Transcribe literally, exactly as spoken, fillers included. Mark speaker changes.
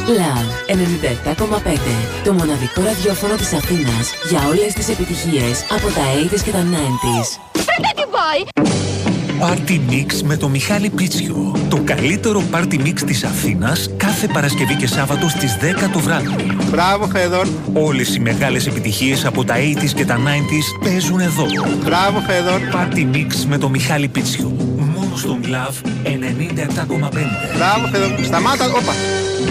Speaker 1: Love ενενήντα επτά κόμμα πέντε. Το μοναδικό ραδιόφωνο της Αθήνας για όλες τις επιτυχίες από τα ογδόντα και τα ενενήντα.
Speaker 2: Party Mix με το Μιχάλη Πίτσιο. Το καλύτερο Party Mix της Αθήνας κάθε Παρασκευή και Σάββατο στις δέκα το βράδυ.
Speaker 3: Μπράβο, Φέδων.
Speaker 2: Όλες οι μεγάλες επιτυχίες από τα ογδόντα και τα ενενήντα παίζουν εδώ.
Speaker 3: Μπράβο, Φέδων.
Speaker 2: Party Mix με το Μιχάλη Πίτσιο. Μόνο στον Love ενενήντα επτά κόμμα πέντε.
Speaker 3: Μπράβο, Φέδων. Σταμάτα, όπα.